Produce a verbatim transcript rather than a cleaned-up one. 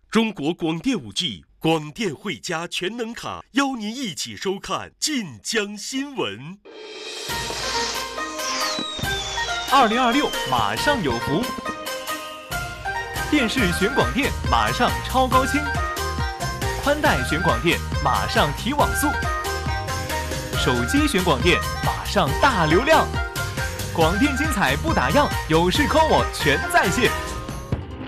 中国广电五 G 广电汇佳全能卡，邀您一起收看晋江新闻。 二零二六马上有福，电视选广电马上超高清，宽带选广电马上提网速，手机选广电马上大流量，广电精彩不打烊，有事 call 我全在线。